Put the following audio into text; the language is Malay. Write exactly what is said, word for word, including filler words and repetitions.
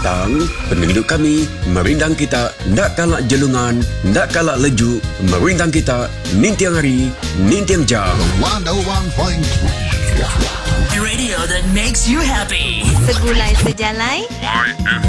datang, penduduk kami merindang kita nak kalak jelungan, nak kalak leju, merindang kita nintiang hari, nintiang jam. one oh one point three Radio that makes you happy. Segulai sejalai